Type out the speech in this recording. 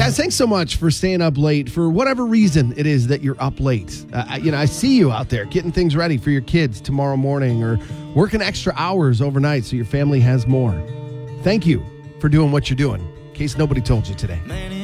Guys, thanks so much for staying up late for whatever reason it is that you're up late. I see you out there getting things ready for your kids tomorrow morning or working extra hours overnight so your family has more. Thank you for doing what you're doing, in case nobody told you today.